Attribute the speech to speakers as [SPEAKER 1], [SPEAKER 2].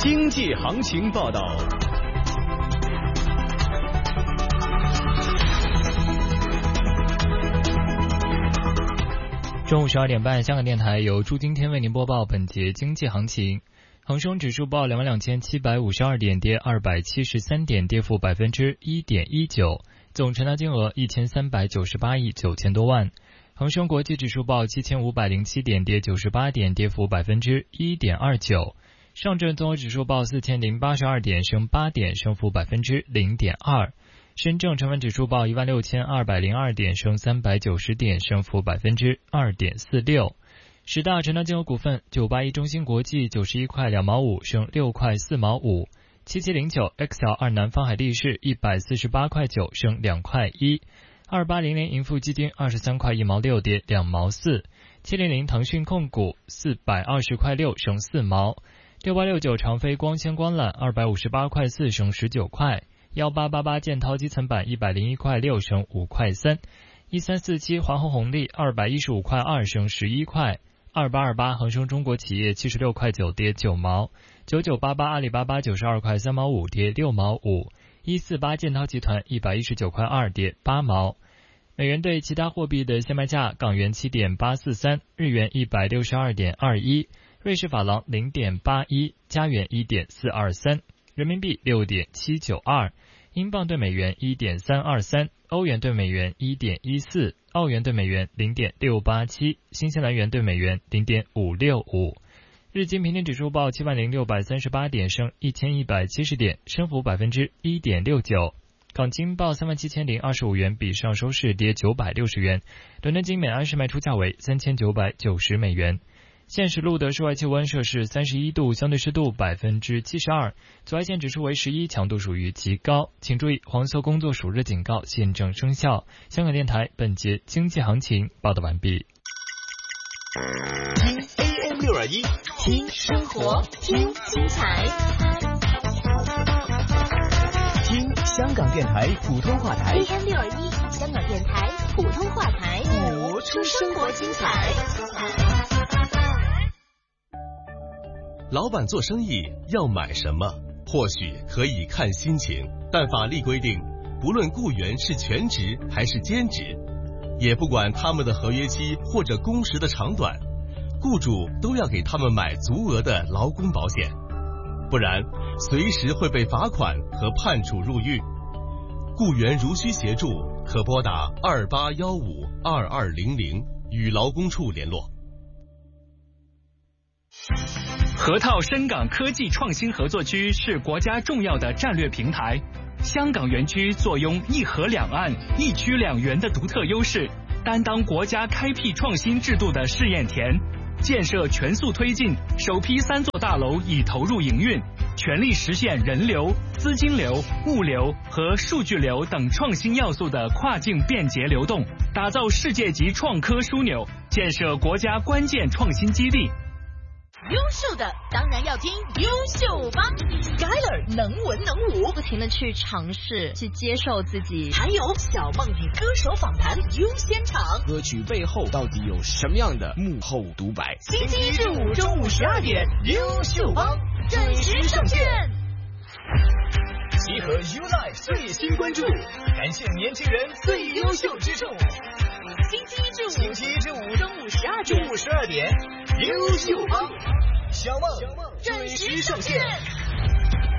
[SPEAKER 1] 经济行情报道。
[SPEAKER 2] 中午12点半，香港电台由朱今天为您播报本节经济行情。恒生指数报22,752点，跌273点，跌幅1.19%，总成交金额1398亿9千多万。恒生国际指数报7507点，跌98点，跌幅1.29%。上证综合指数报4082点，升8点，升幅0.2%。深证成分指数报16202点，升390点，升幅2.46%。十大成交金额股份：981中芯国际91块2毛5，升6块4毛5；7709 XL2 南方海力士148块9，升2块1；2800盈富基金23块1毛6，跌2毛4；700腾讯控股420块6，升4毛；6869长飞光纤光缆258块4，升19块；1888建滔基层板101块6，升5块3；1347华虹红利215块2，升11块；2828恒生中国企业76块9，跌9毛；9988阿里巴巴92块3毛5，跌6毛5；148建滔集团119块2，跌8毛。美元对其他货币的现卖价：港元7.843，日元162.21，瑞士法郎0.81，加元1.423，人民币6.792，英镑对美元1.323，欧元对美元1.14，澳元对美元0.687，新西兰元对美元0.565。日经平均指数报70638点，升1170点，升幅1.69%。港金报37025元，比上收市跌960元。伦敦金每安士卖出价为3990美元。现时录得室外气温摄氏31度，相对湿度72%，紫外线指数为11，强度属于极高。请注意，黄色工作暑热警告现正生效。香港电台本节经济行情报道完毕。
[SPEAKER 1] 听 AM621，
[SPEAKER 3] 听生活，听精彩，
[SPEAKER 1] 听香港电台普通话台。
[SPEAKER 3] AM621，香港电台普通话台，
[SPEAKER 1] 活出生活精彩。
[SPEAKER 4] 老板做生意要买什么，或许可以看心情，但法律规定，不论雇员是全职还是兼职，也不管他们的合约期或者工时的长短，雇主都要给他们买足额的劳工保险，不然随时会被罚款和判处入狱。雇员如需协助，可拨打28152200与劳工处联络。
[SPEAKER 5] 河套深港科技创新合作区是国家重要的战略平台，香港园区坐拥一河两岸、一区两园的独特优势，担当国家开辟创新制度的试验田，建设全速推进，首批3座大楼已投入营运，全力实现人流、资金流、物流和数据流等创新要素的跨境便捷流动，打造世界级创科枢纽，建设国家关键创新基地。
[SPEAKER 3] 优秀的当然要听优秀帮 Skyler 能文能武，不停地去尝试，去接受自己。还有小梦与歌手访谈优先场，
[SPEAKER 6] 歌曲背后到底有什么样的幕后独白？
[SPEAKER 3] 星期一至五中午12点，优秀帮准时上线。
[SPEAKER 1] 集合 YouLife 最新关注，感谢年轻人最优秀之处。
[SPEAKER 3] 星期一至五
[SPEAKER 1] 中午12点，优秀帮小梦准时上线。